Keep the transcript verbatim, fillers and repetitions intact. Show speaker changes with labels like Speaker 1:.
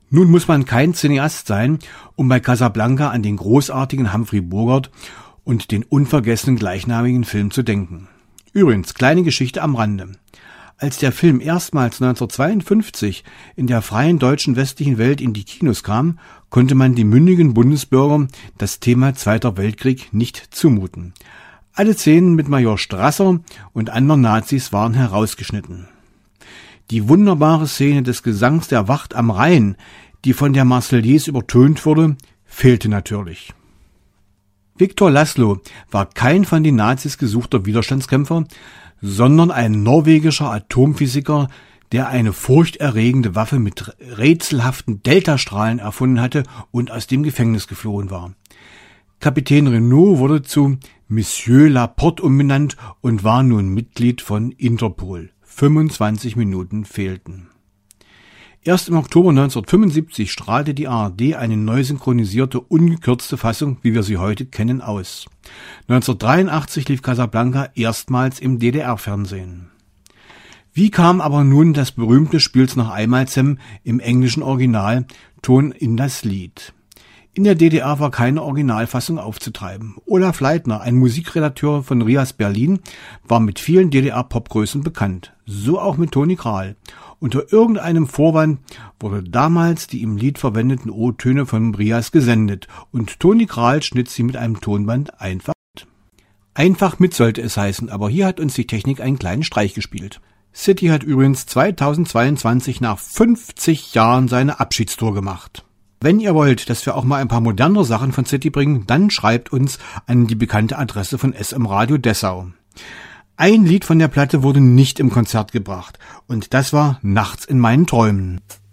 Speaker 1: Nun muss man kein Cineast sein, um bei Casablanca an den großartigen Humphrey Bogart und den unvergessenen gleichnamigen Film zu denken. Übrigens, kleine Geschichte am Rande. Als der Film erstmals neunzehnhundertzweiundfünfzig in der freien deutschen westlichen Welt in die Kinos kam, konnte man den mündigen Bundesbürgern das Thema Zweiter Weltkrieg nicht zumuten. Alle Szenen mit Major Strasser und anderen Nazis waren herausgeschnitten. Die wunderbare Szene des Gesangs der Wacht am Rhein, die von der Marseillaise übertönt wurde, fehlte natürlich. Viktor Laszlo war kein von den Nazis gesuchter Widerstandskämpfer, sondern ein norwegischer Atomphysiker, der eine furchterregende Waffe mit rätselhaften Deltastrahlen erfunden hatte und aus dem Gefängnis geflohen war. Kapitän Renaud wurde zu Monsieur Laporte umbenannt und war nun Mitglied von Interpol. fünfundzwanzig Minuten fehlten. Erst im Oktober neunzehnhundertfünfundsiebzig strahlte die A R D eine neu synchronisierte, ungekürzte Fassung, wie wir sie heute kennen, aus. neunzehnhundertdreiundachtzig lief Casablanca erstmals im D D R-Fernsehen. Wie kam aber nun das berühmte Spiel's noch einmal Sam im englischen Originalton in das Lied? In der D D R war keine Originalfassung aufzutreiben. Olaf Leitner, ein Musikredakteur von Rias Berlin, war mit vielen D D R-Popgrößen bekannt. So auch mit Toni Kral. Unter irgendeinem Vorwand wurde damals die im Lied verwendeten O-Töne von Rias gesendet und Toni Kral schnitt sie mit einem Tonband einfach mit. Einfach mit sollte es heißen, aber hier hat uns die Technik einen kleinen Streich gespielt. City hat übrigens zweitausendzweiundzwanzig nach fünfzig Jahren seine Abschiedstour gemacht. Wenn ihr wollt, dass wir auch mal ein paar modernere Sachen von City bringen, dann schreibt uns an die bekannte Adresse von S M Radio Dessau. Ein Lied von der Platte wurde nicht im Konzert gebracht und das war Nachts in meinen Träumen.